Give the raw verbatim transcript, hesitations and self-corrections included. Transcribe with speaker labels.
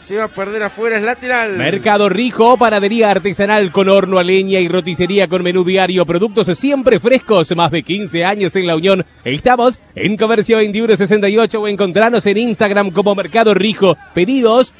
Speaker 1: se va a perder afuera, es lateral.
Speaker 2: Mercado Rijo, panadería artesanal con horno a leña y roticería con menú diario, productos siempre frescos, más de quince años en La Unión. Estamos en Comercio veintiuno sesenta y ocho o encontranos en Instagram como Mercado Rijo. Pedidos